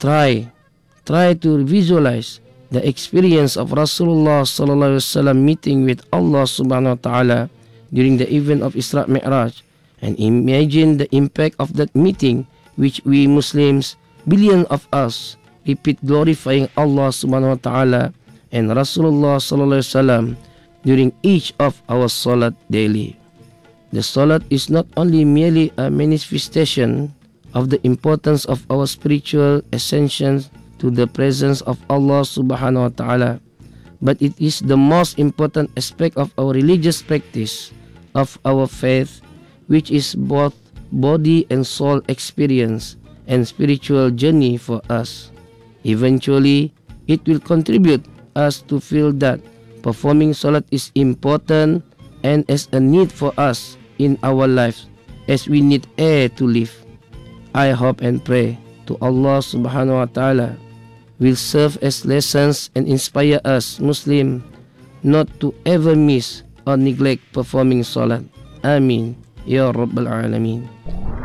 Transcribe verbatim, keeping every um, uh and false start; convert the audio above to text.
try, try to visualize the experience of Rasulullah sallallahu alaihi wasallam meeting with Allah subhanahu wa ta'ala during the event of Isra Mi'raj, and imagine the impact of that meeting, which we Muslims, billion of us, repeat glorifying Allah subhanahu wa ta'ala and Rasulullah sallallahu alaihi wasallam during each of our salat daily. The salat is not only merely a manifestation of the importance of our spiritual ascension to the presence of Allah subhanahu wa ta'ala, but it is the most important aspect of our religious practice, of our faith, which is both body and soul experience and spiritual journey for us. Eventually, it will contribute us to feel that performing salat is important and as a need for us in our lives, as we need air to live. I hope and pray to Allah subhanahu wa ta'ala will serve as lessons and inspire us Muslim not to ever miss or neglect performing salat. Amin. Ya Rabbal Alameen.